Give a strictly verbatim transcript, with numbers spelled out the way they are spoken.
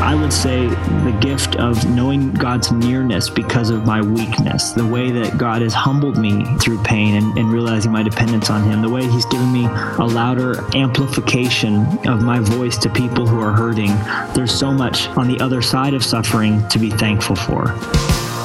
I would say the gift of knowing God's nearness because of my weakness, the way that God has humbled me through pain and, and realizing my dependence on him, the way he's given me a louder amplification of my voice to people who are hurting. There's so much on the other side of suffering to be thankful for.